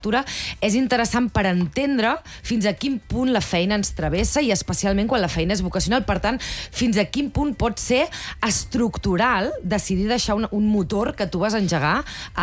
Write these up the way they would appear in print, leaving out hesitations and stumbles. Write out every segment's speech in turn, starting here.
és interessant per entendre fins a quin punt la feina ens travessa i especialment quan la feina és vocacional. Per tant, fins a quin punt pot ser estructural decidir deixar un motor que tu vas engegar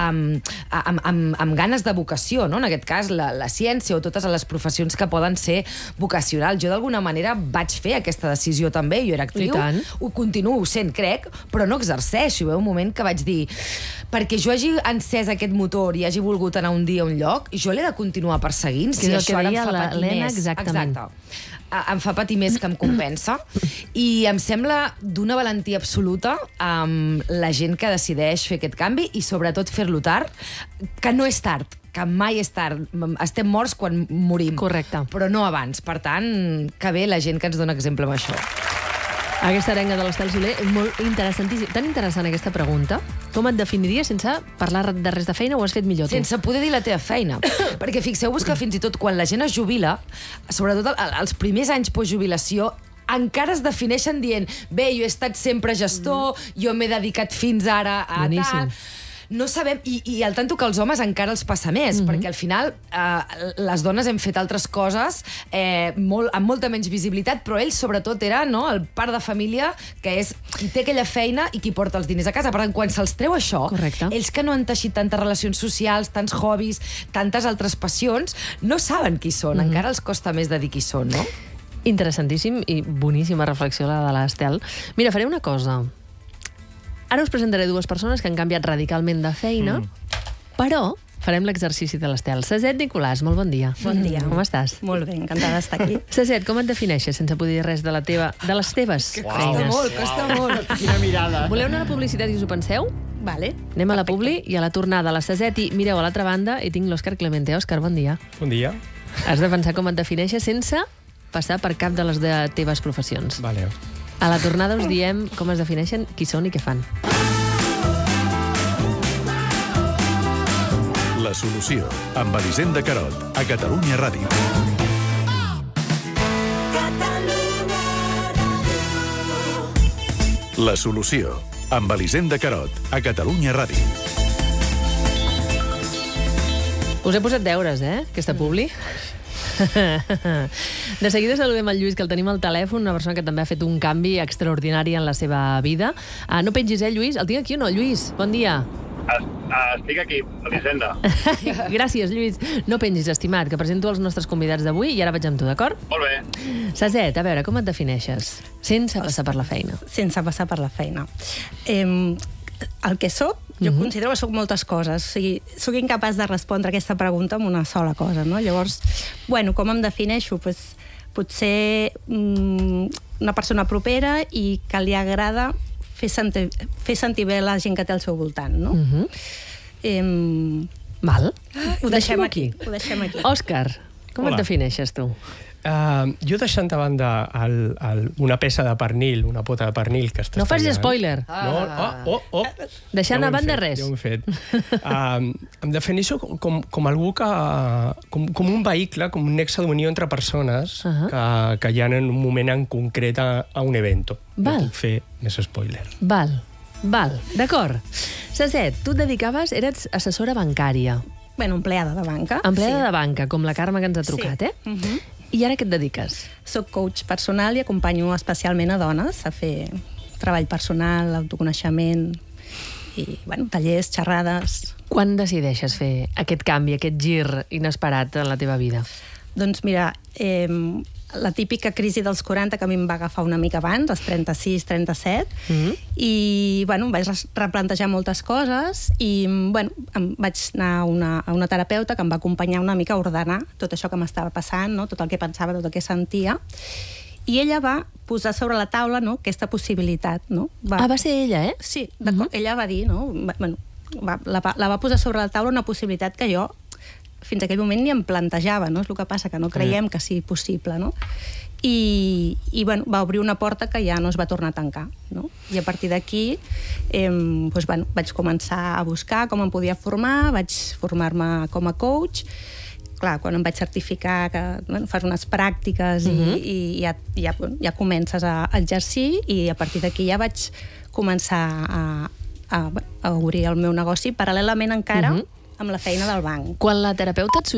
amb ganes de vocació, no? En aquest cas, la ciència o totes les professions que poden ser vocacionals. Jo d'alguna manera vaig fer aquesta decisió també, jo era actriu, ho continuo sent, crec, però no exerceixo. Hi va un moment que vaig dir, perquè jo hagi encès aquest motor i hagi volgut anar un dia a un lloc, jo l'he de continuar perseguint, si això ara em fa patir més. Exacte. Em fa patir més que em compensa. I em sembla d'una valentia absoluta la gent que decideix fer aquest canvi i sobretot fer-lo tard, que no és tard, que mai és tard. Estem morts quan morim. Correcte. Però no abans. Per tant, que bé la gent que ens dona exemple amb això. Aquesta arenga de l'Estel Soler és molt interessantíssima. Tan interessant aquesta pregunta. Com et definiries sense parlar de res de feina o has fet millor tu? Sense poder dir la teva feina. Perquè fixeu-vos que fins i tot quan la gent es jubila, sobretot els primers anys postjubilació, encara es defineixen dient bé, jo he estat sempre gestor, jo m'he dedicat fins ara a tal... No sabem, i al tanto que els homes encara els passa més, perquè al final les dones hem fet altres coses amb molta menys visibilitat, però ells sobretot era el part de família que és qui té aquella feina i qui porta els diners a casa. Per tant, quan se'ls treu això, ells que no han teixit tantes relacions socials, tants hobbies, tantes altres passions, no saben qui són, encara els costa més de dir qui són, no? Interessantíssim i boníssima reflexió la de l'Estel. Mira, faré una cosa. Ara us presentaré dues persones que han canviat radicalment de feina, però farem l'exercici de l'Estel. Cesset Nicolàs, molt bon dia. Bon dia. Com estàs? Molt bé, encantada d'estar aquí. Cesset, com et defineixes, sense poder dir res de les teves feines? Costa molt. Quina mirada. Voleu anar a la publicitat i us ho penseu? Vale. Anem a la publi i a la tornada a la Cesset. I mireu, a l'altra banda hi tinc l'Òscar Clemente. Òscar, bon dia. Bon dia. Has de pensar com et defineixes sense passar per cap de les teves professions. Vale. A la tornada us diem com es defineixen, qui són i què fan. La solució, amb Elisenda Carot, a Catalunya Ràdio. La solució, amb Elisenda Carot, a Catalunya Ràdio. Us he posat deures, aquesta publi. De seguida saludem el Lluís, que el tenim al telèfon, una persona que també ha fet un canvi extraordinari en la seva vida. No pengis, Lluís? El tinc aquí o no? Lluís, bon dia. Estic aquí, Elisenda. Gràcies, Lluís. No pengis, estimat, que presento els nostres convidats d'avui i ara vaig amb tu, d'acord? Molt bé. Cesset, a veure, com et defineixes? Sense passar per la feina. Sense passar per la feina. El que sóc, jo considero que sóc moltes coses. O sigui, sóc incapaç de respondre aquesta pregunta amb una sola cosa, no? Llavors, com em defineixo? Pues, potser una persona propera i que li agrada fer sentir bé la gent que té al seu voltant, no? Val. Ho deixem aquí. Òscar, com et defineixes tu? Jo deixant de banda una peça de pernil, una pota de pernil que estàs No facis tallant. spoiler. No, Deixant a banda res. Ja ho hem fet. Em defineixo com algú que... com un vehicle, com un nexe d'unió entre persones que hi ha en un moment en concret a un evento. No puc fer més spoiler. Val, d'acord. Cesset, tu et dedicaves, eres assessora bancària. Empleada de banca. Empleada de banca, com la Carme que ens ha trucat, I ara què et dediques? Soc coach personal i acompanyo especialment a dones a fer treball personal, autoconeixement i, tallers, xerrades. Quan decideixes fer aquest canvi, aquest gir inesperat en la teva vida? Doncs mira, la típica crisi dels 40 que a mi em va agafar una mica abans, als 36, 37, i em vaig replantejar moltes coses i em vaig anar a una terapeuta que em va acompanyar una mica a ordenar tot això que m'estava passant, no? Tot el que pensava, tot el que sentia, i ella va posar sobre la taula aquesta possibilitat. No? Va ser ella, Sí, d'acord. Ella va dir, no? La va posar sobre la taula una possibilitat que jo fins a aquell moment ni em plantejava, no? És el que passa, que no creiem que sigui possible, no? I va obrir una porta que ja no es va tornar a tancar, no? I a partir d'aquí vaig començar a buscar com em podia formar, vaig formar-me com a coach. Clar, quan em vaig certificar que fas unes pràctiques i ja comences a exercir, i a partir d'aquí ja vaig començar a obrir el meu negoci. Paral·lelament encara amb la feina del banc. Quan la terapeuta et